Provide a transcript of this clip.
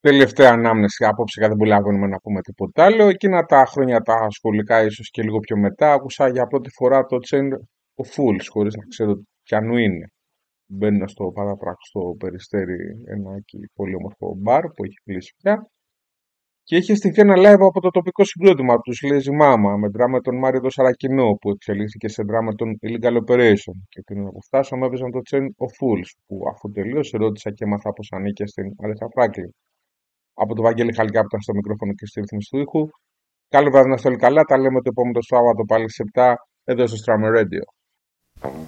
τελευταία ανάμνηση. Απόψε δεν προλαβαίνουμε να πούμε τίποτα άλλο. Εκείνα τα χρόνια τα σχολικά, ίσως και λίγο πιο μετά, άκουσα για πρώτη φορά το Chain of Fools, χωρίς να ξέρω ποιανού είναι. Μπαίνω στο παράτραξο στο Περιστέρι, ένα εκεί πολύ όμορφο μπαρ που έχει κλείσει πια. Και είχε στηθεί ένα live από το τοπικό συγκρότημα από τους Lazy Mama με ντράμερ τον Μάριο το Σαρακινό που εξελίχθηκε σε ντράμερ τον Illegal Operation. Και πριν από φτάσαμε έπαιζαν το Chain of Fools που αφού τελείωσε ρώτησα και έμαθα πως ανήκε στην Αλέθα Φράγκλιν. Από το Βαγγέλη Χαλκιά που ήταν στο μικρόφωνο και στη ρύθμιση του ήχου. Καλό βράδυ να είστε όλοι καλά. Τα λέμε το επόμενο Σάββατο πάλι σε 7 εδώ στο Strammer Radio.